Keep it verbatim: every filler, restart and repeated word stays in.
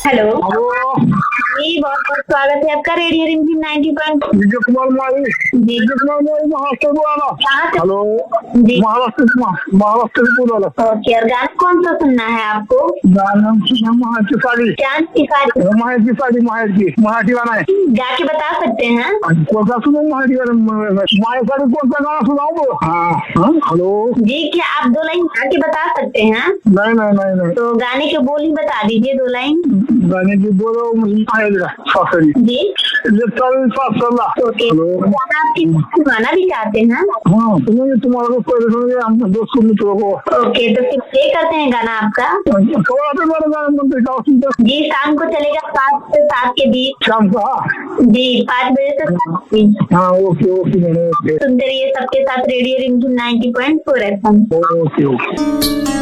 Hello hello जी, बहुत बहुत स्वागत है आपका रेडियो रिमझिम नाइन्टी पॉइंट। विजय कुमार माली जी विजय कुमार माली महाराष्ट्र बोला। कहाँ से? हेलो जी महाराष्ट्र से महाराष्ट्र से बोला। ओके, और गाना कौन सा सुनना है आपको? गाना महाची साडी चांद की साड़ी महाची साडी महाची मराठी गाना है। गा के बता सकते हैं? कौन सा सुनो मराठी गाना माया साड़ी कौन सा गाना सुनाओ? हाँ हाँ हेलो जी, क्या आप दो लाइन गा के बता सकते हैं? नहीं नहीं नहीं नहीं तो गाने के बोल ही बता दीजिए, दो लाइन। गाने की बोलो माया सासरी जी लेफ्ट सासला। ओके, हेलो गाना आप किसी को सुनाना भी चाहते हैं? हाँ सुनिए तुम्हारा को पहले सुनिए हम दोस्त को मित्रों को। ओके, तो फिर प्ले करते हैं गाना आपका। कब आते मेरा गाना बनते जाओ सुनते जी, शाम को चलेगा पाँच से सात के बीच। शाम का। जी, पाँच बजे से सात के बीच। हाँ ओके ओके मैंने ओके सुनते रहिए सबके साथ रेडियो रिमझिम ninety point four F M. Okay okay.